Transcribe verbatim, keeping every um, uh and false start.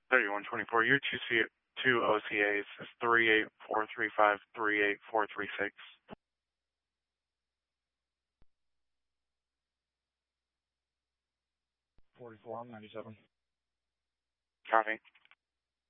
thirty-one twenty-four, your two, C two O C As is three eight four three five, three eight four three six. forty-four, I'm ninety-seven. Copy.